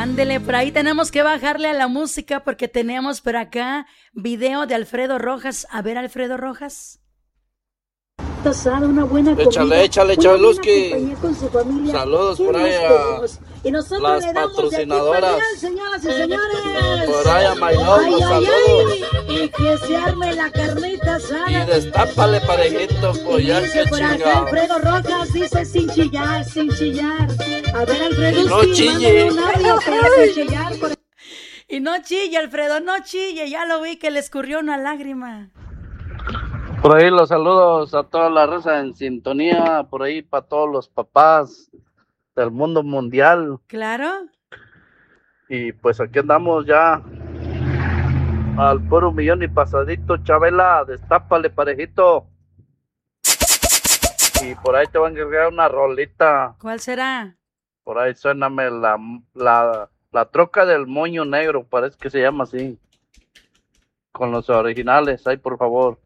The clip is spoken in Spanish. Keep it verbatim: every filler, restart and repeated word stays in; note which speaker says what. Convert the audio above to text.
Speaker 1: Ándele, por ahí tenemos que bajarle a la música porque tenemos por acá video de Alfredo Rojas. A ver, Alfredo Rojas.
Speaker 2: Tasada, una buena
Speaker 3: échale,
Speaker 2: comida,
Speaker 3: échale,
Speaker 2: una
Speaker 3: Chaluski.
Speaker 2: buena compañía con su familia.
Speaker 3: Saludos
Speaker 2: ¿Qué
Speaker 3: por ahí
Speaker 2: más
Speaker 3: a
Speaker 2: queremos? Y nosotros
Speaker 3: las
Speaker 2: le damos
Speaker 3: patrocinadoras.
Speaker 2: de aquí para allá, señoras y señores.
Speaker 3: Por ahí a My Love,
Speaker 2: Ay,
Speaker 3: los
Speaker 2: ay,
Speaker 3: saludos.
Speaker 2: ay, y que se arme la carnita asada.
Speaker 3: Y destápale parejito, pues
Speaker 2: Y
Speaker 3: ya
Speaker 2: dice
Speaker 3: que
Speaker 2: por acá
Speaker 3: chingado.
Speaker 2: Alfredo Rojas, dice sin chillar, sin chillar. A ver, Alfredo,
Speaker 3: No
Speaker 2: sí,
Speaker 3: chille.
Speaker 2: mándale un audio, pero sin chillar. Por...
Speaker 1: Y no chille, Alfredo, no chille. Ya lo vi que le escurrió una lágrima.
Speaker 3: Por ahí los saludos a toda la raza en sintonía, por ahí para todos los papás del mundo mundial.
Speaker 1: Claro.
Speaker 3: Y pues aquí andamos ya al puro millón y pasadito, Chabela, destápale parejito. Y por ahí te van a encargar una rolita.
Speaker 1: ¿Cuál será?
Speaker 3: Por ahí suéname la, la, la troca del moño negro, parece que se llama así. Con los originales, ahí por favor.